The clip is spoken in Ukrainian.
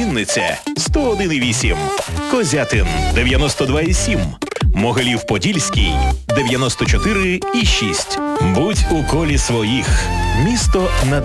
Вінниця 101,8, Козятин 92,7, Могилів-Подільський 94,6. Будь у колі своїх. Місто на